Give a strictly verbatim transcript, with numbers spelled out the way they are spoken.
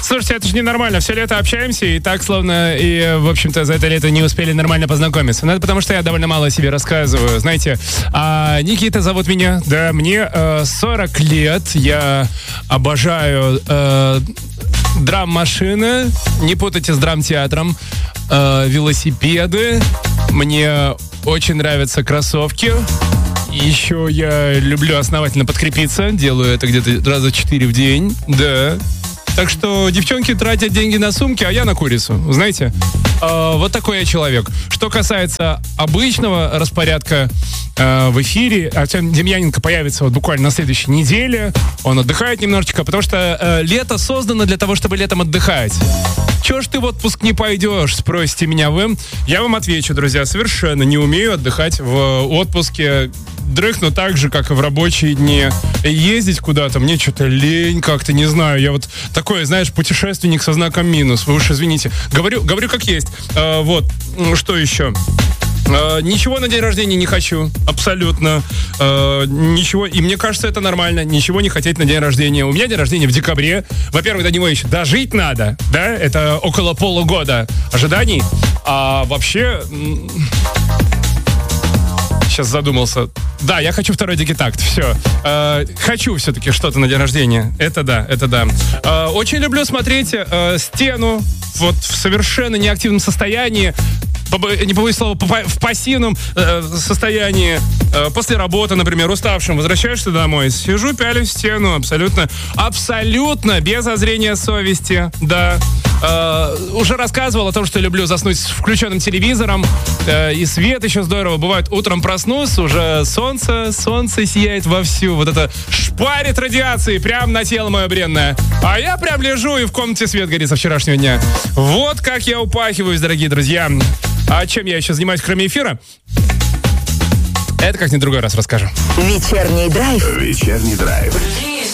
Слушайте, это же ненормально. Все лето общаемся, и так словно, и, в общем-то, за это лето не успели нормально познакомиться. Ну, это потому, что я довольно мало о себе рассказываю. Знаете, а, Никита зовут меня. Да, мне э, сорок лет. Я обожаю э, драм-машины. Не путайте с драм-театром. Э, велосипеды. Мне очень нравятся кроссовки. Еще я люблю основательно подкрепиться. Делаю это где-то раза четыре в день. Да. Так что девчонки тратят деньги на сумки, а я на курицу. Знаете, э, вот такой я человек. Что касается обычного распорядка э, в эфире, Артем Демьяненко появится вот буквально на следующей неделе. Он отдыхает немножечко, потому что э, лето создано для того, чтобы летом отдыхать. Чего ж ты в отпуск не пойдешь, спросите меня вы. Я вам отвечу, друзья, совершенно не умею отдыхать в отпуске. Дрыхну так же, как и в рабочие дни. Ездить куда-то мне что-то лень как-то, не знаю. Я вот такой, знаешь, путешественник со знаком минус. Вы уж извините. Говорю, говорю как есть. А, вот, что еще? Uh, ничего на день рождения не хочу. Абсолютно. Uh, ничего. И мне кажется, это нормально. Ничего не хотеть на день рождения. У меня день рождения в декабре. Во-первых, до него еще дожить надо. Да? Это около полугода ожиданий. А вообще... Сейчас задумался. Да, я хочу второй дигитакт. Все. Э, хочу все-таки что-то на день рождения. Это да, это да. Э, очень люблю смотреть э, стену вот в совершенно неактивном состоянии. Не побоюсь слова, в пассивном э, состоянии, э, после работы, например, уставшим, возвращаешься домой, сижу, пялюсь в стену, абсолютно, абсолютно без зазрения совести, да. Э, уже рассказывал о том, что люблю заснуть с включенным телевизором, э, и свет еще здорово. Бывает, утром проснусь, уже солнце, солнце сияет вовсю, вот это шпарит радиации прямо на тело мое бренное. А я прям лежу, и в комнате свет горит со вчерашнего дня. Вот как я упахиваюсь, дорогие друзья. А чем я еще занимаюсь, кроме эфира? Это как-нибудь другой раз расскажу. Вечерний драйв. Вечерний драйв.